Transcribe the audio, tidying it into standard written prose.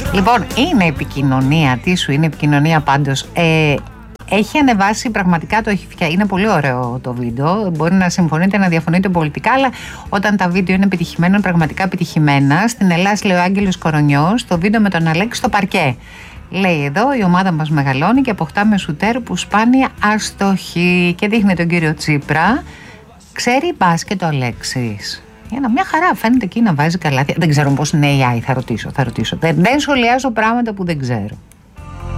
Λοιπόν, είναι επικοινωνία. Τι σου είναι επικοινωνία πάντως. Έχει ανεβάσει πραγματικά, είναι πολύ ωραίο το βίντεο. Μπορεί να συμφωνείτε, να διαφωνείτε πολιτικά, αλλά όταν τα βίντεο είναι επιτυχημένα, είναι πραγματικά επιτυχημένα. Στην Ελλάδα λέει ο Άγγελος Κορονιός, το βίντεο με τον Αλέξη στο παρκέ. Λέει εδώ: η ομάδα μας μεγαλώνει και αποκτάμε σουτέρ που σπάνια αστοχεί. Και δείχνει τον κύριο Τσίπρα. Ξέρει μπάσκετ ο Αλέξης. Μια χαρά φαίνεται εκεί να βάζει καλάθια. Δεν ξέρω πώς είναι AI, θα ρωτήσω. Δεν σχολιάζω πράγματα που δεν ξέρω.